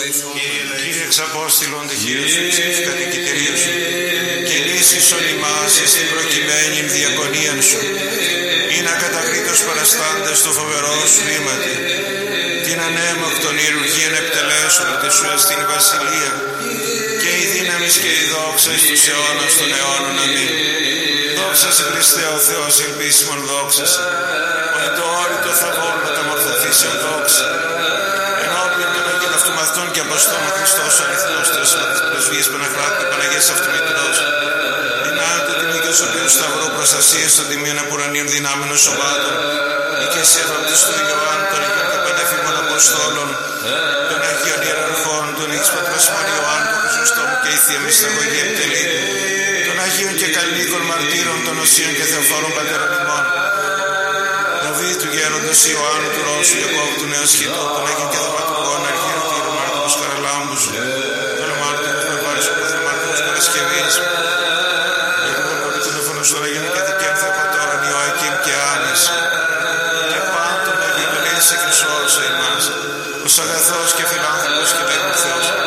Κύριε εξαπόστηλον τη Κύριε σου εις κατοικητηρίου σου και λύσισον ημάς εις την προκειμένη διακονίαν σου ή να κατακρίτως παραστάντες το φοβερό σου βήματι την ανέμοκτον ιουργίαν επιτελέσουν ότι σου εστίν βασιλεία και η δύναμις και η δόξα εις τους αιώνας των αιώνων. Αμήν. Δόξα σε Χριστέ ο Θεός ελπίσιμον δόξα σε ότι το όριτο θαβόν μεταμορφωθήσεων δόξα ενώπιον των Αγίων Αυτομαθητών και Αποστόλων Χριστός ο αληθινός Θεός της πρεσβείας Παναχράτου και Παναγίας Αυτομητρός δυνάμει του Τιμίου Σωπίου Σταυρού προστασίας των τιμίων απουρανίων δυνάμενων σωμάτων και σε ευαπτιστού Ιωάννου των Αγίων και Πανεφήμων Αποστόλων των Αγίων Ιεραρχών των Αγίης Πατρός Ιωάννου του Χρυσοστόμου και η Θεία Μυσταγωγή επιτελείται των Αγίων και Καλλινίκων Μαρτύρων των Οσίων και Θεοφόρων Πατέρων ημών Δαβίδ του Γέροντος Ιωάννου του Ρώσου Ιακώβου του Νέου Σχήτου των Αγίων και Δωματουργών Αρχαίων του Ιερομάρτυρος Καραλάμπους των Μάρτυρος Περβάρης του Καθημάρτυρος Παρασκευής των Αγίων και Δικαίων Θεοπατώρων Ιωακήμ και Άννης και πάντων Αγίων σε Χριστός εμάς ως αγαθός και φιλάνθρωπος και λέγον Θεός